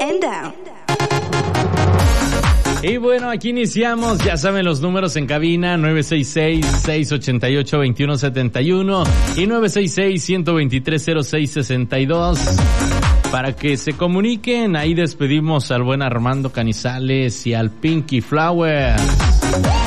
and down. Y bueno, aquí iniciamos, ya saben los números en cabina, 966-688-2171 y 966-123-0662. Para que se comuniquen, ahí despedimos al buen Armando Canizales y al Pinky Flowers.